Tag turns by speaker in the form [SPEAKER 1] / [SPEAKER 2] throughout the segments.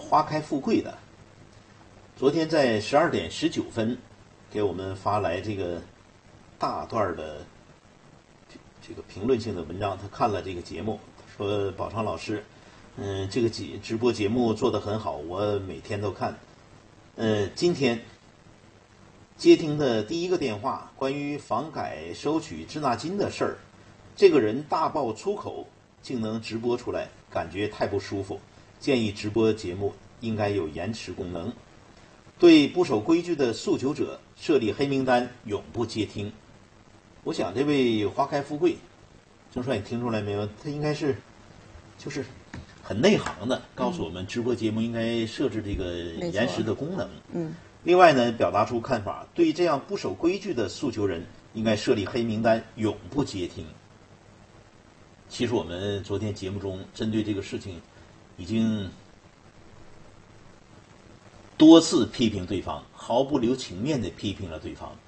[SPEAKER 1] 花开富贵的，昨天在12点19分给我们发来这个大段的这个评论性的文章，他看了这个节目，说宝昌老师，这个直播节目做得很好，我每天都看。今天接听的第一个电话，关于房改收取滞纳金的事儿，这个人大爆粗口，竟能直播出来，感觉太不舒服。建议直播节目应该有延迟功能，对不守规矩的诉求者设立黑名单，永不接听。我想这位花开富贵，郑帅，你听出来没有？他应该是就是很内行的，告诉我们直播节目应该设置这个延时的功能。另外呢，表达出看法，对这样不守规矩的诉求人，应该设立黑名单，永不接听。其实我们昨天节目中针对这个事情，已经多次批评对方，毫不留情面地批评了对方。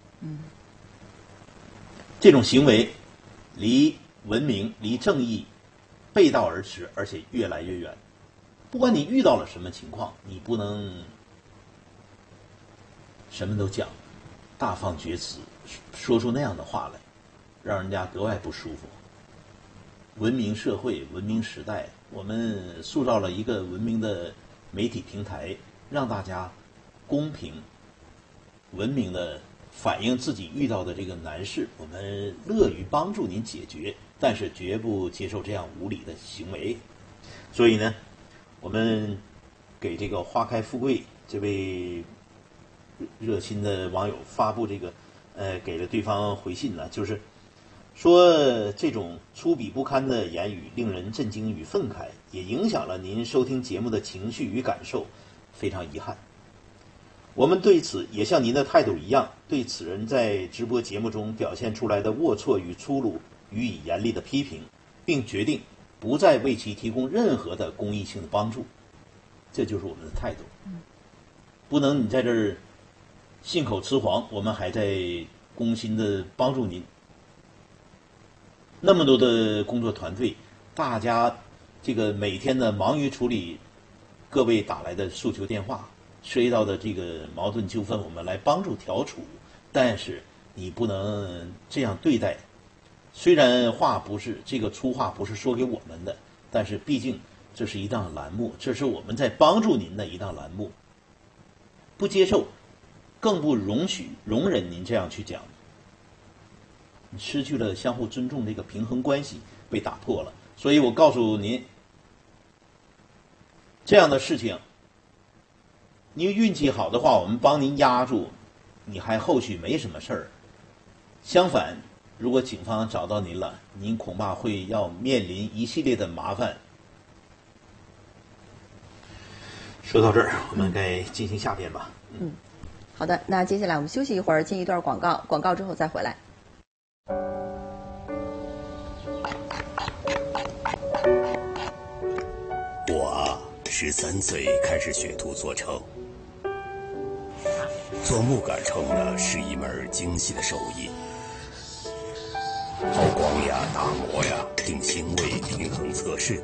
[SPEAKER 1] 这种行为离文明、离正义背道而驰，而且越来越远。不管你遇到了什么情况，你不能什么都讲，大放厥词，说出那样的话来，让人家格外不舒服。文明社会、文明时代，我们塑造了一个文明的媒体平台，让大家公平、文明的反映自己遇到的这个难事，我们乐于帮助您解决，但是绝不接受这样无理的行为。所以呢，我们给这个花开富贵这位热心的网友发布这个给了对方回信呢，就是说这种粗鄙不堪的言语令人震惊与愤慨，也影响了您收听节目的情绪与感受，非常遗憾。我们对此也像您的态度一样，对此人在直播节目中表现出来的龌龊与粗鲁予以严厉的批评，并决定不再为其提供任何的公益性的帮助。这就是我们的态度。不能你在这儿信口雌黄，我们还在公心的帮助您。那么多的工作团队，大家这个每天的忙于处理各位打来的诉求电话，涉及到的这个矛盾纠纷，我们来帮助调处。但是你不能这样对待。虽然话不是这个粗话不是说给我们的，但是毕竟这是一档栏目，这是我们在帮助您的一档栏目，不接受，更不容忍您这样去讲。失去了相互尊重这个平衡关系被打破了。所以我告诉您，这样的事情，您运气好的话，我们帮您压住，你还后续没什么事儿。相反，如果警方找到您了，您恐怕会要面临一系列的麻烦。说到这儿，我们该进行下边吧。
[SPEAKER 2] 好的，那接下来我们休息一会儿，进一段广告，广告之后再回来。
[SPEAKER 3] 我13岁开始学徒做秤，做木杆秤呢是一门精细的手艺，抛光呀、打磨呀、定星位、平衡测试。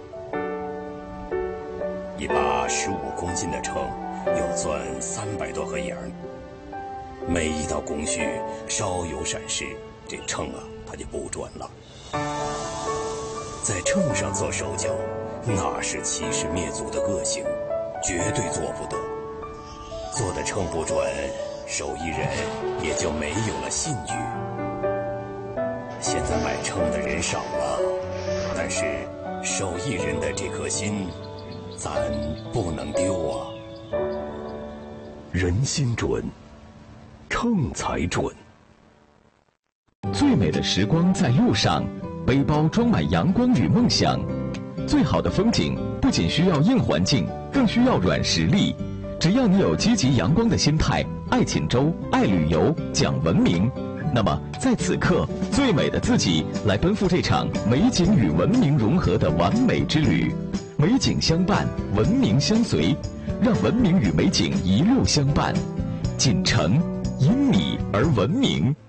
[SPEAKER 3] 一把15公斤的秤要钻300多个眼儿，每一道工序稍有闪失，这秤啊它就不准了。在秤上做手脚，那是欺师灭祖的恶行，绝对做不得。做的秤不准，手艺人也就没有了信誉。现在买秤的人少了，但是手艺人的这颗心，咱不能丢啊。
[SPEAKER 4] 人心准，秤才准。最美的时光在路上，背包装满阳光与梦想。最好的风景不仅需要硬环境，更需要软实力。只要你有积极阳光的心态，爱锦州，爱旅游，讲文明，那么在此刻，最美的自己来奔赴这场美景与文明融合的完美之旅。美景相伴，文明相随，让文明与美景一路相伴。锦城因你而文明。